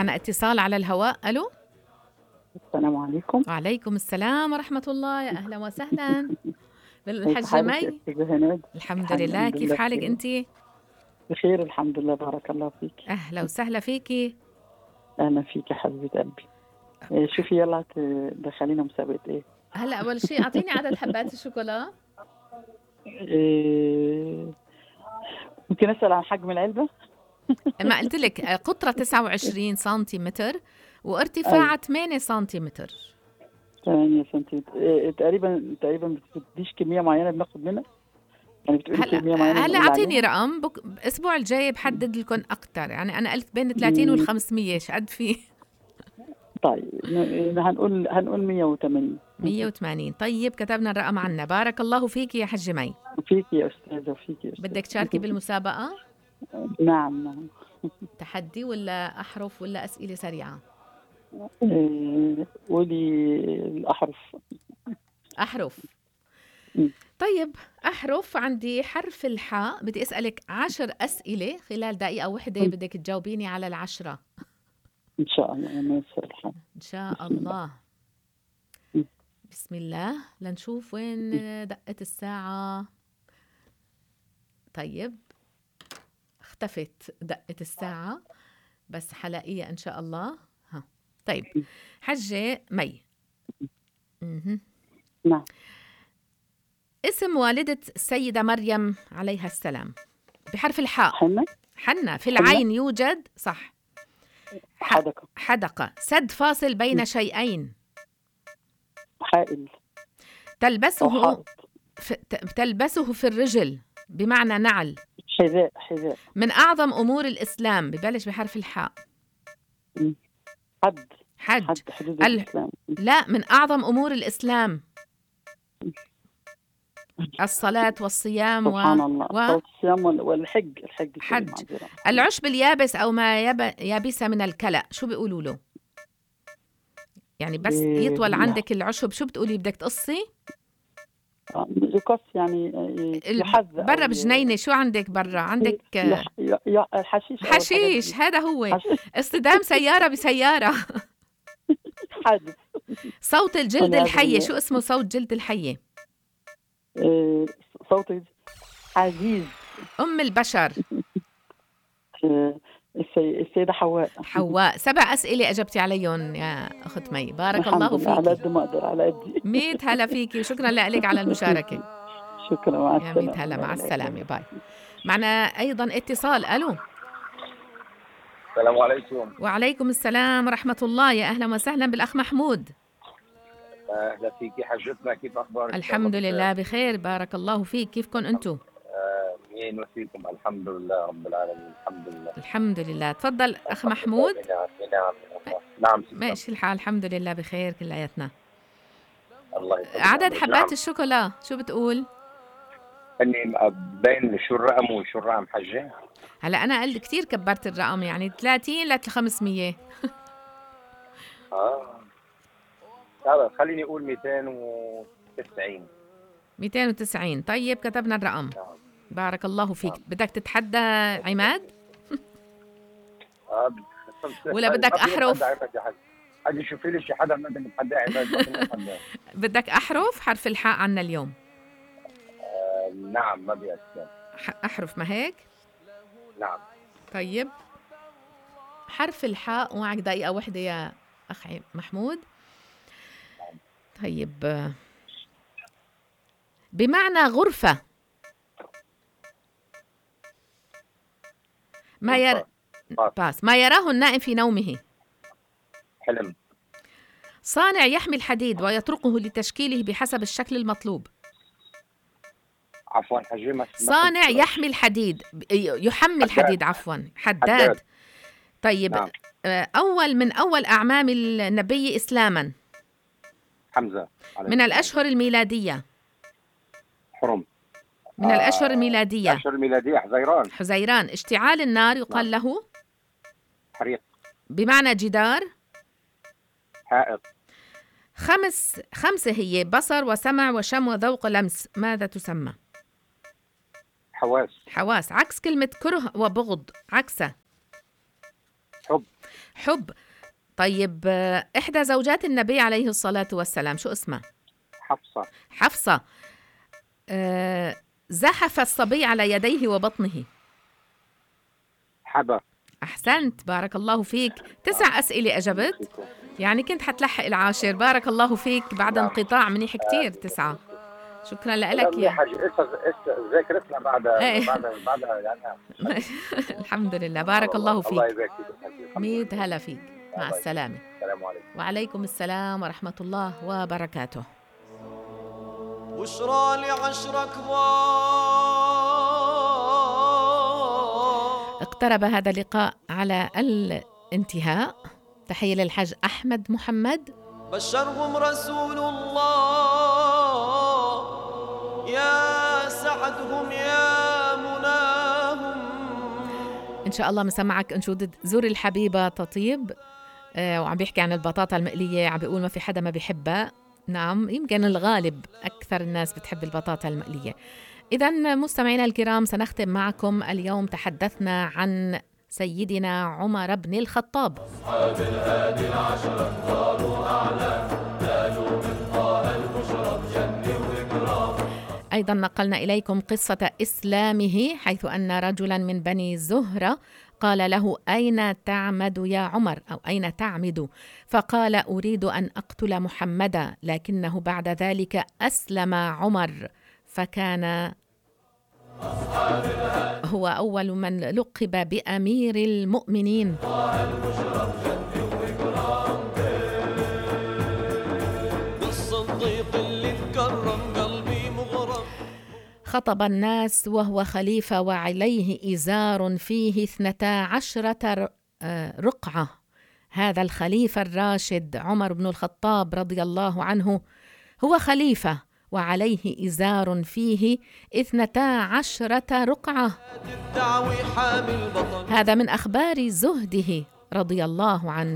معنا اتصال على الهواء. ألو. السلام عليكم. وعليكم السلام ورحمة الله، يا أهلا وسهلا كيف بالحجة حالك يا مي. أستاذة هناد؟ الحمد لله، كيف حالك بخير. أنتي؟ بخير الحمد لله، بارك الله فيك. أهلا وسهلا فيكي. أهلا فيك يا حبيبة قلبي. شوفي يلا دخلينا مسابقة إيه؟ هلا أول شيء أعطيني عدد حبات الشوكولا. ممكن أسأل عن حجم العلبة؟ ما قلت لك قطرة 29 سنتيمتر وارتفاعها أيوة 8 سنتيمتر. 8 سنتيمتر. تقريبا بتديش كمية معينة بناخد منها؟ يعني بتقولي كمية معينة هلا نقول أعطيني عليها؟ رقم الأسبوع الجاي بحدد لكم أكتر، يعني أنا قلت بين 30 وال 500 شقد فيه. طيب هنقول 180. 180. طيب كتبنا الرقم عنا. بارك الله فيك يا حجة مي. فيك يا أستاذة، فيك يا بدك أستاذة. تشاركي بالمسابقة؟ نعم. تحدي ولا أحرف ولا أسئلة سريعة؟ قولي الأحرف. أحرف. طيب أحرف. عندي حرف الحاء، بدي أسألك 10 أسئلة خلال دقيقة واحدة، بدك تجاوبيني على 10 إن شاء الله. إن شاء الله. بسم الله. لنشوف وين دقت الساعة. طيب اختفت دقت الساعة، بس حلاقية إن شاء الله. طيب حجة مي. نعم. اسم والدة السيدة مريم عليها السلام بحرف الحاء. حنة. في العين يوجد صح حدقة. سد فاصل بين شيئين. حائل. تلبسه في الرجل بمعنى نعل. حذاء. من أعظم أمور الإسلام ببلش بحرف الحاء. حج. حدود الإسلام. لا، من أعظم أمور الإسلام الصلاة والصيام سبحان الله. الصيام والحج. حج. العشب اليابس أو ما يابس من الكلأ شو بيقولوا له؟ يعني بس يطول عندك العشب شو بتقولي؟ بدك تقصي؟ يقص يعني يحذى. برا بجنينة. شو عندك برا؟ عندك حشيش. هذا هو. اصطدام سيارة بسيارة. حادث. صوت الجلد الحية. شو اسمه صوت جلد الحية؟ صوت عزيز. أم البشر. السيدة حواء. 7 أسئلة أجبتي عليهم يا أخت مي. بارك الله فيكي. على قد ما أقدر، على قدي. 100 هلا فيكي وشكرا لك على المشاركة. شكرا. مع السلامة. يا 100 هلا. مع السلامة. باي. معنا أيضا اتصال. ألو. السلام عليكم. وعليكم السلام ورحمة الله، يا أهلا وسهلا بالأخ محمود. أهلا فيكي حجتنا، كيف أخبارك؟ الحمد لله بخير، بارك الله فيك. كيفكم أنتم؟ مين وفيكم؟ الحمد لله رب العالمين. الحمد لله. تفضل أخ محمود. نعم. ماشي الحال، الحمد لله بخير كلياتنا. الله يسلمك. عدد حبات الشوكولا شو بتقول؟ اني بين شو الرقم وشو الرقم حجة؟ هلا أنا قلت كتير كبرت الرقم، يعني 30 ل 500. خليني أقول 290. 290. طيب كتبنا الرقم. بارك الله فيك. بدك تتحدى عماد؟ ولا بدك أحرف؟ أجي شوفي لي شي حدا بدك نتحدى عماد. بدك أحرف؟ حرف الحاء عنا اليوم. نعم. ما بيأسف. أحرف ما هيك؟ نعم. طيب حرف الحاء ومعك دقيقة واحدة يا أخ محمود. طيب بمعنى غرفة. ما يراه النائم في نومه. حلم. صانع يحمي الحديد ويطرقه لتشكيله بحسب الشكل المطلوب. عفوا حجي. صانع يحمي الحديد، يحمل الحديد. عفوا حداد. طيب نعم. من أول أعمام النبي إسلاما. حمزة. من الأشهر الميلادية. حرم. من الأشهر الميلادية. الأشهر الميلادية حزيران. اشتعال النار يقال له حريق. بمعنى جدار. حائط. 5 هي: بصر وسمع وشم وذوق ولمس. ماذا تسمى؟ حواس. عكس كلمة كره وبغض، عكسه. حب. حب. طيب إحدى زوجات النبي عليه الصلاة والسلام شو اسمها؟ حفصة. حفصة. زحف الصبي على يديه وبطنه. حبة. أحسنت، بارك الله فيك. 9 أسئلة أجبت، يعني كنت حتلحق العاشر. بارك الله فيك، بعد انقطاع منيح كتير 9. شكرا لك يا ذاكرتنا بعد يعني الحمد لله، بارك الله فيك. الله يبارك فيك. 100 هلا فيك. مع السلامة. السلام عليكم. وعليكم السلام ورحمة الله وبركاته. وشرى لعشرة كبار. اقترب هذا اللقاء على الانتهاء. تحية للحاج أحمد محمد. بشرهم رسول الله يا سعدهم يا مناهم. إن شاء الله مسمعك أنشودة زور الحبيبة تطيب، وعم بيحكي عن البطاطا المقلية، عم بيقول ما في حدا ما بيحبها. نعم، يمكن الغالب أكثر الناس بتحب البطاطا المقلية. إذن مستمعينا الكرام، سنختم معكم اليوم. تحدثنا عن سيدنا عمر بن الخطاب. أصحاب الهادي العشرة اختاروا أعلى، نالوا من طه البشرى بجنة وإكرام. أيضا نقلنا إليكم قصة إسلامه، حيث أن رجلا من بني زهرة قال له: أين تعمد يا عمر؟ أو أين تعمد؟ فقال: أريد أن أقتل محمدا. لكنه بعد ذلك أسلم عمر، فكان هو أول من لقب بأمير المؤمنين. بالصديق اللي تكرم قلبي مغرم. خطب الناس وهو خليفة، وعليه إزار فيه 12 رقعة. هذا الخليفة الراشد عمر بن الخطاب رضي الله عنه هو خليفة وعليه إزار فيه 12 رقعة. هذا من أخبار زهده رضي الله عنه.